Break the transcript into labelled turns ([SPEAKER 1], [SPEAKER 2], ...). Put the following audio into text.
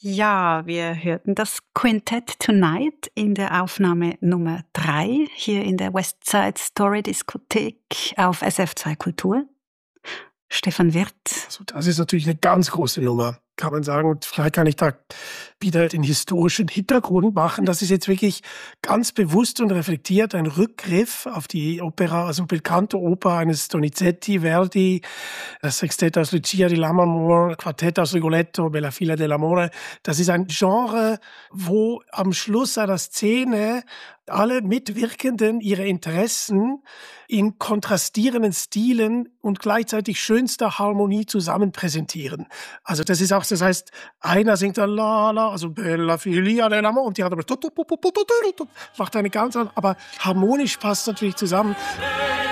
[SPEAKER 1] Ja, wir hörten das Quintet Tonight in der Aufnahme Nummer 3 hier in der Westside Story Diskothek auf SF2 Kultur. Stefan Wirth.
[SPEAKER 2] Also das ist natürlich eine ganz große Nummer, kann man sagen. Und vielleicht kann ich da wieder den historischen Hintergrund machen. Das ist jetzt wirklich ganz bewusst und reflektiert ein Rückgriff auf die Opera, also bekannte Oper eines Donizetti, Verdi, das Sextett aus Lucia di Lammermoor, Quartett aus Rigoletto, Bella Fila dell'Amore. Das ist ein Genre, wo am Schluss einer Szene alle Mitwirkenden ihre Interessen in kontrastierenden Stilen und gleichzeitig schönster Harmonie zusammen präsentieren. Also das ist auch, das heißt, einer singt dann la la, also Bella Filia dell'Amore und die andere macht eine ganz andere, aber harmonisch passt natürlich zusammen.